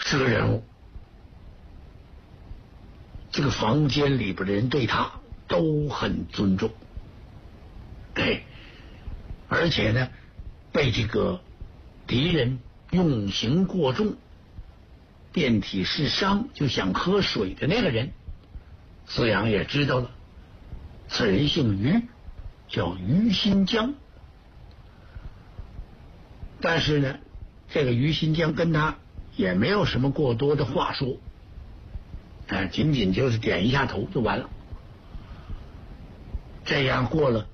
是个人物。这个房间里边的人对他都很尊重，而且呢，被这个敌人用刑过重，遍体是伤，就想喝水的那个人，思阳也知道了，此人姓于，叫于新江。但是呢，这个于新江跟他也没有什么过多的话说，仅仅就是点一下头就完了。这样过了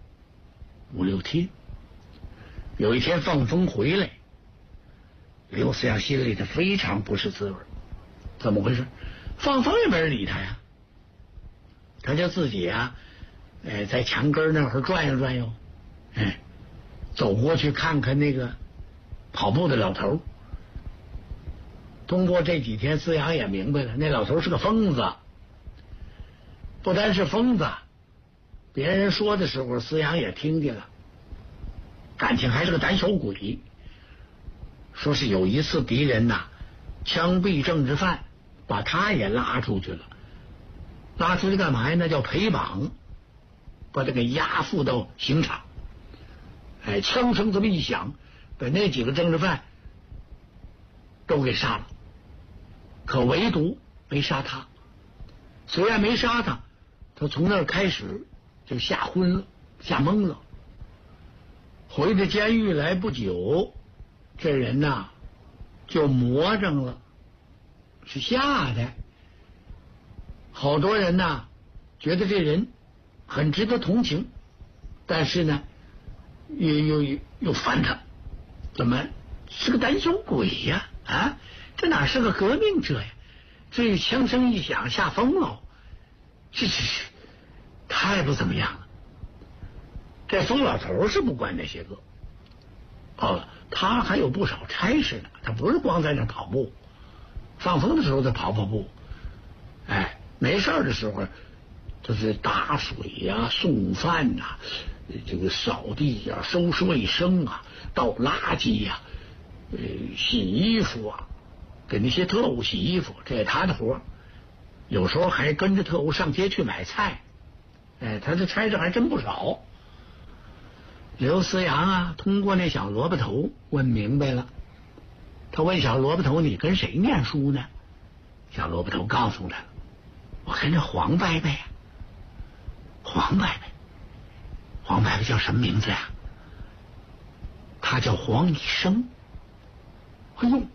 5、6天，有一天放风回来，刘思阳心里头非常不是滋味。怎么回事？放风也没人理他呀，他就自己在墙根那会儿转悠转悠，走过去看看那个跑步的老头。通过这几天，思阳也明白了，那老头是个疯子。不单是疯子，别人说的时候，思阳也听见了，感情还是个胆小鬼。说是有一次敌人枪毙政治犯，把他也拉出去了。拉出去干嘛呀？那叫陪绑，把他给押赴到刑场。枪声这么一响，把那几个政治犯都给杀了，可唯独没杀他。虽然没杀他，他从那儿开始就吓昏了，吓懵了。回到监狱来不久，这人就魔怔了，是吓的。好多人觉得这人很值得同情，但是呢又烦他，怎么是个胆小鬼呀？这哪是个革命者呀？这枪声一响，吓疯了，这太不怎么样了。这疯老头是不管那些个，他还有不少差事呢。他不是光在那跑步，放风的时候他跑步，没事的时候就是打水送饭这个扫地收拾卫生倒垃圾洗衣服给那些特务洗衣服，这也他的活。有时候还跟着特务上街去买菜，他这差事还真不少。刘思阳通过那小萝卜头问明白了。他问小萝卜头：“你跟谁念书呢？”小萝卜头告诉他：“我跟着黄伯伯呀。”黄伯伯，黄伯伯叫什么名字呀？他叫黄以生。哎呦，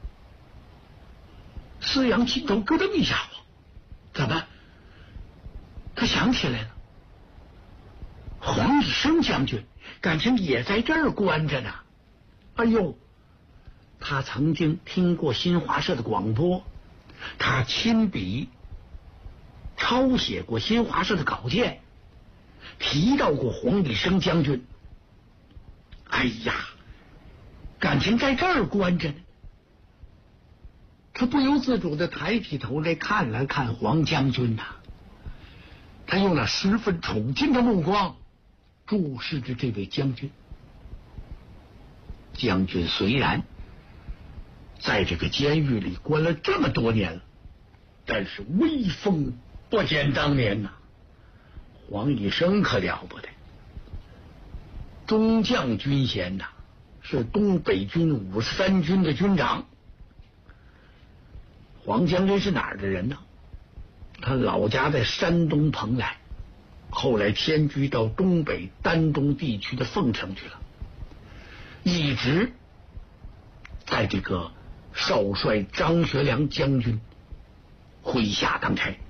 思阳心头咯噔一下子，怎么？他想起来了，黄以生将军感情也在这儿关着呢。哎呦，他曾经听过新华社的广播，他亲笔抄写过新华社的稿件，提到过黄以生将军。哎呀，感情在这儿关着呢。他不由自主的抬起头来看了看黄将军他用了十分宠敬的目光注视着这位将军。将军虽然在这个监狱里关了这么多年了，但是威风不减当年黄以生可了不得，中将军衔是东北军53军的军长。黄将军是哪儿的人呢？他老家在山东蓬莱，后来迁居到东北丹东地区的凤城去了，一直在这个少帅张学良将军麾下当差。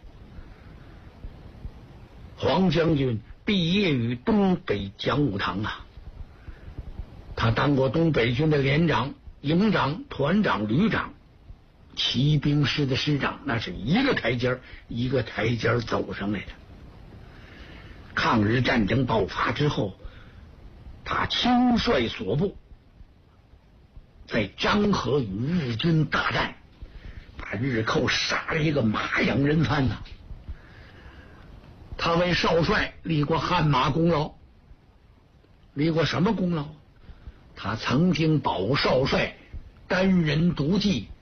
黄将军毕业于东北讲武堂他当过东北军的连长、营长、团长、旅长，骑兵师的师长，那是一个台阶一个台阶走上来的。抗日战争爆发之后，他亲率所部在漳河与日军大战，把日寇杀了一个马仰人寰他为少帅立过汗马功劳，立过什么功劳？他曾经保少帅单人独骑